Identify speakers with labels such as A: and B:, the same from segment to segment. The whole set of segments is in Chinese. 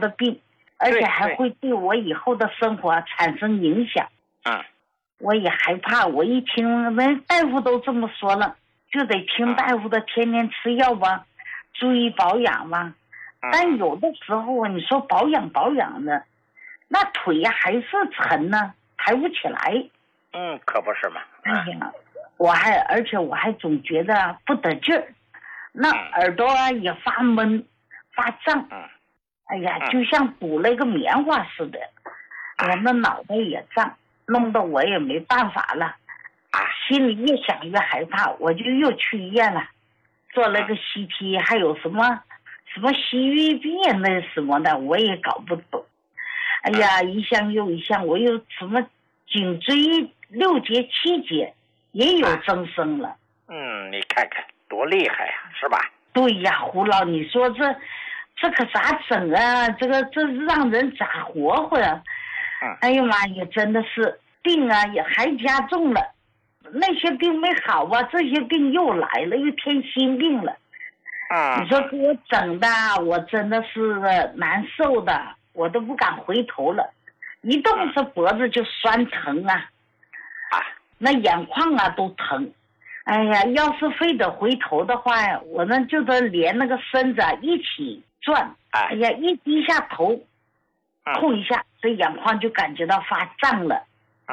A: 的病，而且还会对我以后的生活产生影响。我也害怕，我一听人大夫都这么说了，就得听大夫的，天天吃药吧，注意保养吧。但有的时候你说保养的，那腿呀还是沉呢，抬不起来。
B: 可不是嘛。
A: 哎呀，而且我还总觉得不得劲儿，那耳朵也发闷发胀。哎呀，就像堵了一个棉花似的。我那脑袋也胀，弄得我也没办法了。心里越想越害怕，我就又去医院了，做了个 CT， 还有什么西域病那什么的，我也搞不懂。哎呀，一项又一项，我又什么颈椎6节7节也有增生了。
B: 你看看多厉害呀，是吧？
A: 对呀，胡老，你说这可咋整啊？这让人咋活呀？哎呀妈呀，真的是病啊，也还加重了。那些病没好啊，这些病又来了，又添新病了。你说给我整的，我真的是难受的，我都不敢回头了，一动这脖子就酸疼啊，那眼眶啊都疼。哎呀，要是非得回头的话呀，我那就得连那个身子一起转。哎呀，一低下头，痛一下，这眼眶就感觉到发胀了。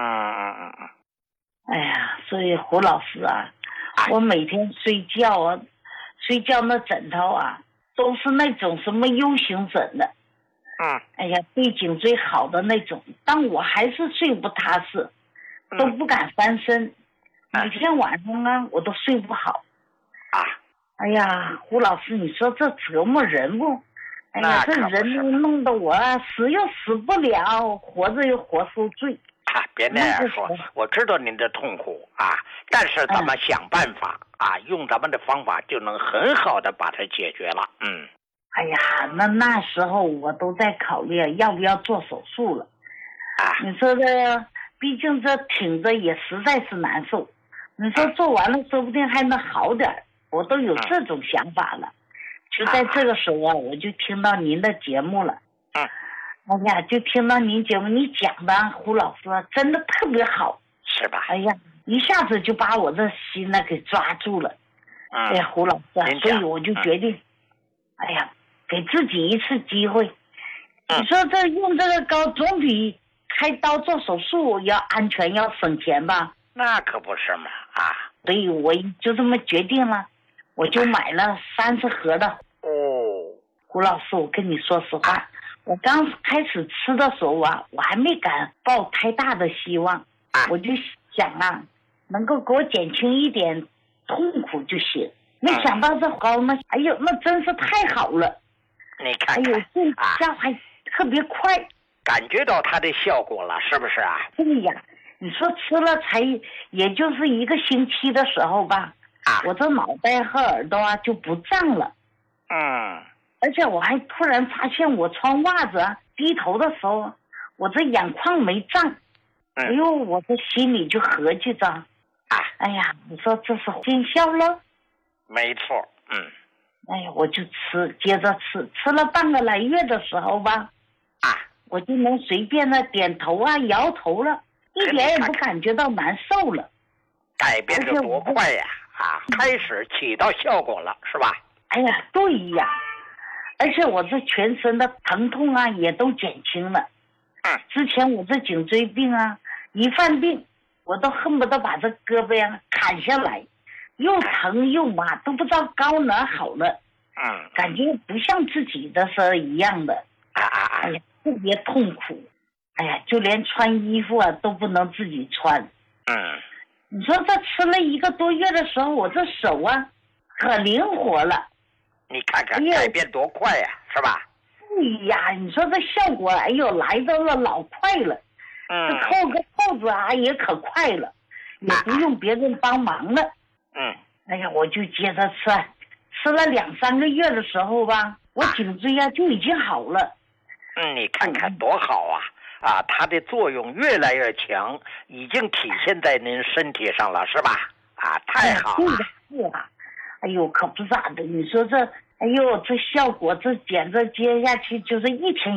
A: 哎呀，所以胡老师啊，我每天睡觉那枕头啊，都是那种什么 U 型枕的。哎呀，对颈椎好的那种，但我还是睡不踏实，都不敢翻身。每天晚上啊，我都睡不好。哎呀，胡老师，你说这折磨人不？哎呀，这人弄得我死又死不了，活着又活受罪。
B: 别那样说，我知道您的痛苦但是咱们想办法用咱们的方法就能很好的把它解决了。
A: 哎呀，那时候我都在考虑要不要做手术了。你说毕竟这挺着也实在是难受。你说做完了说不定还能好点，我都有这种想法了。就在这个时候我就听到您的节目了。哎呀，就听到您节目，你讲的胡老师真的特别好，
B: 是吧？
A: 哎呀，一下子就把我这心给抓住了。哎呀，胡老师，所以我就决定，哎呀，给自己一次机会。你说这用这个膏总比开刀做手术要安全要省钱吧？
B: 那可不是嘛
A: 所以我就这么决定了，我就买了30盒的。胡老师，我跟你说实话，我刚开始吃的时候我还没敢抱太大的希望。我就想能够给我减轻一点痛苦就行。没想到这膏呢，哎呦，那真是太好了。
B: 你看看，
A: 这下还特别快，
B: 感觉到它的效果了，是不是啊？
A: 对呀，你说吃了才也就是1个星期的时候吧，我这脑袋和耳朵就不胀了。而且我还突然发现我穿袜子低头的时候，我这眼眶没胀。哎呦，我这心里就合计着，哎呀，你说这是见效了？
B: 没错。
A: 哎呀，我就接着吃了半个来月的时候吧，我就能随便的点头摇头了，一点也不感觉到难受了。
B: 改变得多快呀！开始起到效果了，是吧？
A: 哎呀，对呀，而且我这全身的疼痛也都减轻了。之前我这颈椎病一犯病，我都恨不得把这胳膊砍下来，又疼又麻，都不知道高哪好了。感觉不像自己的是一样的。哎呀，特别痛苦。哎呀，就连穿衣服都不能自己穿。你说这吃了1个多月的时候，我这手可灵活了。
B: 你看看改变多快呀，是吧？
A: 对呀，你说这效果，哎呦，来的老快了。这扣个扣子也可快了，也不用别人帮忙了。哎呀，我就接着吃了2、3个月的时候吧，我颈椎就已经好了。
B: 你看看多好它的作用越来越强，已经体现在您身体上了，是吧？太好了。
A: 是啊。哎呦，可不咋的，你说这，哎呦，这效果这简直接下去就是一天